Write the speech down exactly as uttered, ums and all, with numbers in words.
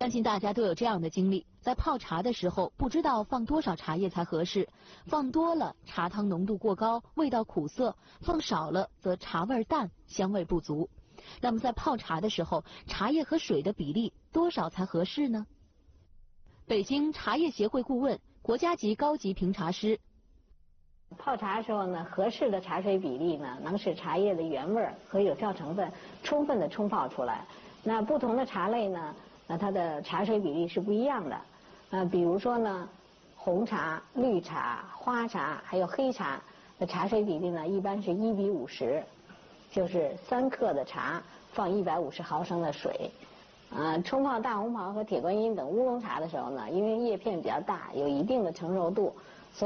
相信大家都有这样的经历，在泡茶的时候不知道放多少茶叶才合适，放多了茶汤浓度过高，味道苦涩；放少了则茶味淡，香味不足。那么在泡茶的时候，茶叶和水的比例多少才合适呢？北京茶叶协会顾问、国家级高级评茶师。 泡茶的时候呢，合适的茶水比例呢，能使茶叶的原味和有效成分充分的冲泡出来。那不同的茶类呢，那它的茶水比例是不一样的。呃，比如说呢，红茶、绿茶、花茶还有黑茶的茶水比例呢，一般是一比五十，就是三克的茶放一百五十毫升的水。呃，冲泡大红袍和铁观音等乌龙茶的时候呢，因为叶片比较大，有一定的成熟度，